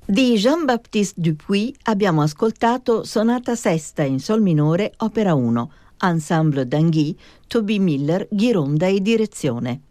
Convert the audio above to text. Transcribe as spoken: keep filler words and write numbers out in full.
Di Jean-Baptiste Dupuy abbiamo ascoltato Sonata sesta in sol minore, opera uno, Ensemble d'Anguy, Toby Miller, ghironda e direzione.